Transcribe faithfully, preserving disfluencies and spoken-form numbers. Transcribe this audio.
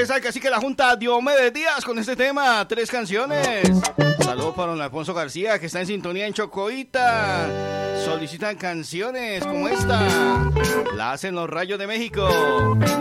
ustedes saben que así que la Junta Diomedes Díaz con este tema, tres canciones. Saludos para don Alfonso García, que está en sintonía en Chocoita. Solicitan canciones como esta. La hacen los Rayos de México.